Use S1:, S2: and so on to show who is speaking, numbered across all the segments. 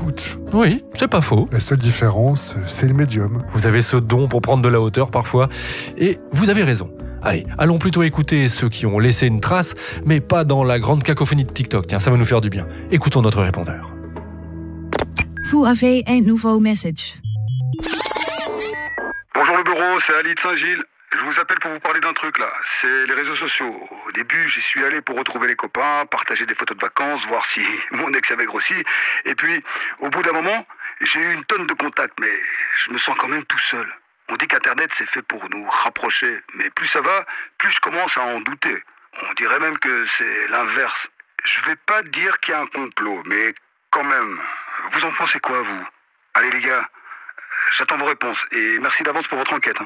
S1: écoute.
S2: Oui, c'est pas faux.
S1: La seule différence, c'est le médium.
S2: Vous avez ce don pour prendre de la hauteur parfois, et vous avez raison. Allez, allons plutôt écouter ceux qui ont laissé une trace, mais pas dans la grande cacophonie de TikTok. Tiens, ça va nous faire du bien. Écoutons notre répondeur.
S3: Vous avez un nouveau message.
S4: Bonjour le bureau, c'est Ali de Saint-Gilles. Je vous appelle pour vous parler d'un truc là, c'est les réseaux sociaux. Au début, j'y suis allé pour retrouver les copains, partager des photos de vacances, voir si mon ex avait grossi. Et puis, au bout d'un moment, j'ai eu une tonne de contacts, mais je me sens quand même tout seul. On dit qu'Internet c'est fait pour nous rapprocher, mais plus ça va, plus je commence à en douter. On dirait même que c'est l'inverse. Je vais pas dire qu'il y a un complot, mais quand même, vous en pensez quoi vous? Allez les gars, j'attends vos réponses et merci d'avance pour votre enquête.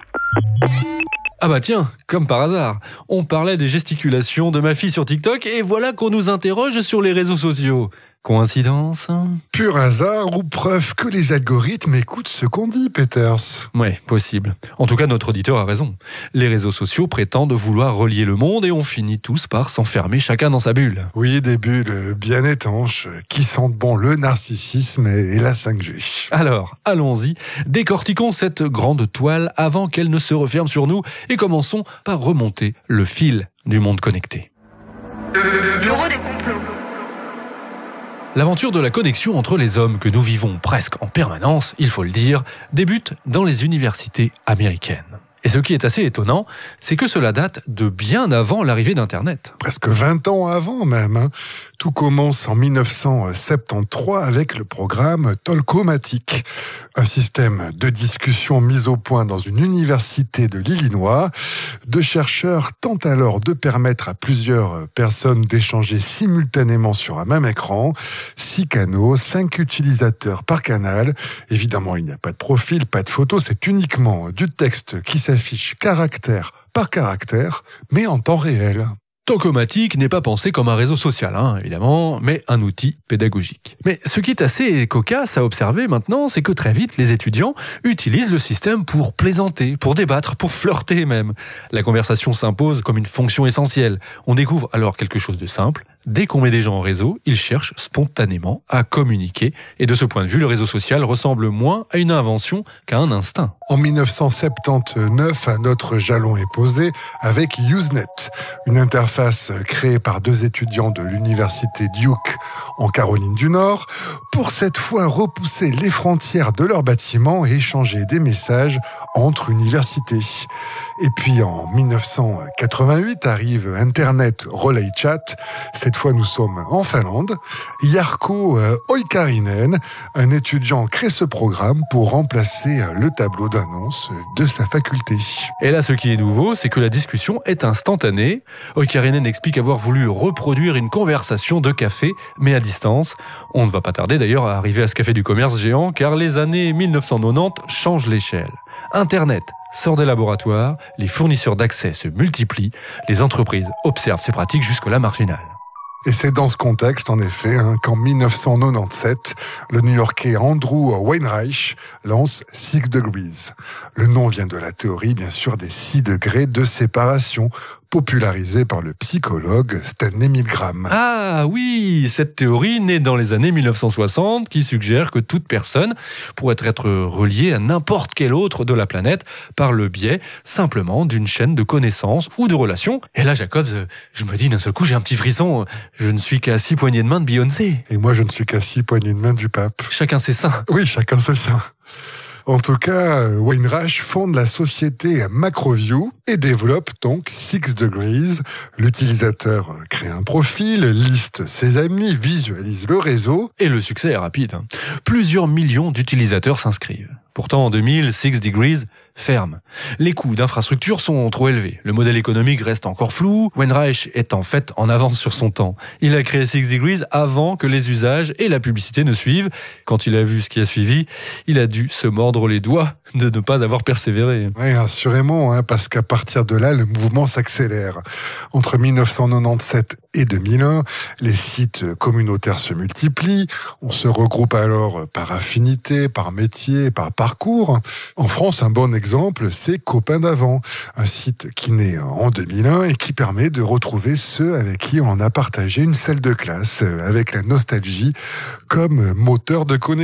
S2: Ah bah tiens, comme par hasard, on parlait des gesticulations de ma fille sur TikTok et voilà qu'on nous interroge sur les réseaux sociaux. Coïncidence?
S1: Pur hasard ou preuve que les algorithmes écoutent ce qu'on dit, Peters?
S2: Ouais, possible. En tout cas, notre auditeur a raison. Les réseaux sociaux prétendent vouloir relier le monde et on finit tous par s'enfermer chacun dans sa bulle.
S1: Oui, des bulles bien étanches qui sentent bon le narcissisme et la 5G.
S2: Alors, allons-y, décortiquons cette grande toile avant qu'elle ne se referme sur nous et commençons par remonter le fil du monde connecté.
S5: Le bureau des complots.
S2: L'aventure de la connexion entre les hommes que nous vivons presque en permanence, il faut le dire, débute dans les universités américaines. Et ce qui est assez étonnant, c'est que cela date de bien avant l'arrivée d'Internet.
S1: Presque 20 ans avant même. Tout commence en 1973 avec le programme Talkomatic, un système de discussion mis au point dans une université de l'Illinois. Deux chercheurs tentent alors de permettre à plusieurs personnes d'échanger simultanément sur un même écran. 6 canaux, 5 utilisateurs par canal. Évidemment, il n'y a pas de profil, pas de photo, c'est uniquement du texte qui s'affiche caractère par caractère, mais en temps réel.
S2: Talkomatic n'est pas pensé comme un réseau social, évidemment, mais un outil pédagogique. Mais ce qui est assez cocasse à observer maintenant, c'est que très vite, les étudiants utilisent le système pour plaisanter, pour débattre, pour flirter même. La conversation s'impose comme une fonction essentielle. On découvre alors quelque chose de simple. Dès qu'on met des gens en réseau, ils cherchent spontanément à communiquer. Et de ce point de vue, le réseau social ressemble moins à une invention qu'à un instinct.
S1: En 1979, un autre jalon est posé avec Usenet, une interface créée par 2 étudiants de l'université Duke en Caroline du Nord, pour cette fois repousser les frontières de leur bâtiment et échanger des messages entre universités. Et puis en 1988 arrive Internet Relay Chat. Cette fois, nous sommes en Finlande. Jarkko Oikarinen, un étudiant, crée ce programme pour remplacer le tableau d'annonce de sa faculté.
S2: Et là, ce qui est nouveau, c'est que la discussion est instantanée. Oikarinen explique avoir voulu reproduire une conversation de café, mais à distance. On ne va pas tarder d'ailleurs à arriver à ce café du commerce géant, car les années 1990 changent l'échelle. Internet sort des laboratoires, les fournisseurs d'accès se multiplient, les entreprises observent ces pratiques jusque-là marginales.
S1: Et c'est dans ce contexte, en effet, qu'en 1997, le New-Yorkais Andrew Weinreich lance 6 Degrees. Le nom vient de la théorie, bien sûr, des 6 degrés de séparation, popularisée par le psychologue Stanley Milgram.
S2: Ah oui, cette théorie née dans les années 1960 qui suggère que toute personne pourrait être reliée à n'importe quel autre de la planète par le biais simplement d'une chaîne de connaissances ou de relations. Et là, Jacobs, je me dis d'un seul coup, j'ai un petit frisson. Je ne suis qu'à 6 poignées de main de Beyoncé.
S1: Et moi, je ne suis qu'à 6 poignées de main du pape.
S2: Chacun ses seins.
S1: Oui, chacun ses seins. En tout cas, Weinreich fonde la société Macroview et développe donc 6 Degrees. L'utilisateur crée un profil, liste ses amis, visualise le réseau.
S2: Et le succès est rapide. Plusieurs millions d'utilisateurs s'inscrivent. Pourtant, en 2000, 6 Degrees ferme. Les coûts d'infrastructure sont trop élevés. Le modèle économique reste encore flou. Weinreich est en fait en avance sur son temps. Il a créé 6 Degrees avant que les usages et la publicité ne suivent. Quand il a vu ce qui a suivi, il a dû se mordre les doigts de ne pas avoir persévéré.
S1: Oui, assurément, parce qu'à partir de là, le mouvement s'accélère. Entre 1997 et 2001, les sites communautaires se multiplient. On se regroupe alors par affinité, par métier, par parcours. En France, un bon exemple, c'est Copains d'avant, un site qui naît en 2001 et qui permet de retrouver ceux avec qui on a partagé une salle de classe, avec la nostalgie comme moteur de connexion.